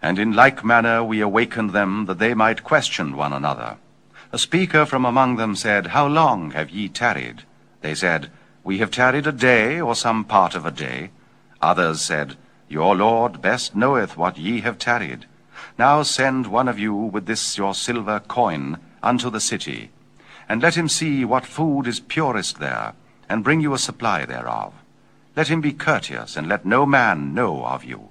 And in like manner we awakened them, that they might question one another. A speaker from among them said, How long have ye tarried? They said, We have tarried a day, or some part of a day. Others said, Your Lord best knoweth what ye have tarried. Now send one of you with this your silver coin unto the city, and let him see what food is purest there, and bring you a supply thereof. Let him be courteous, and let no man know of you.